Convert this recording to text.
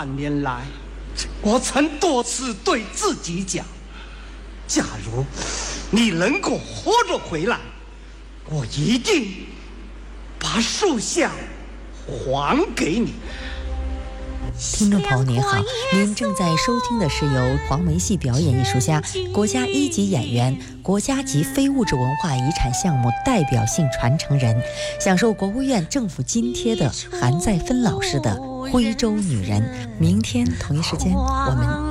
半年来，我曾多次对自己讲，假如你能够活着回来，我一定把塑像还给你。 听众朋友您好，您正在收听的是由黄梅戏表演艺术家、国家1级演员、国家级非物质文化遗产项目代表性传承人，享受国务院政府津贴的韩再芬老师的《徽州女人》。明天同一时间我们